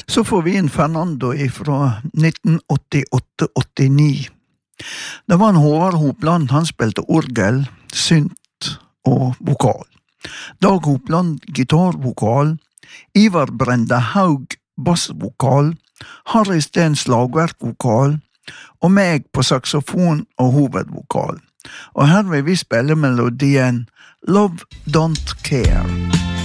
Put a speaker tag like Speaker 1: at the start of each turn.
Speaker 1: Så får vi inn Fernando fra 1988-89. Det var en Håvard Hopland, han spilte orgel, synt og vokal. Dag Hopland, gitarvokal, Ivar Brende Haug, bassvokal, Harry Sten slagverkvokal, og meg på saxofon og hovedvokal. Og her vil vi spille melodien Love Don't Care.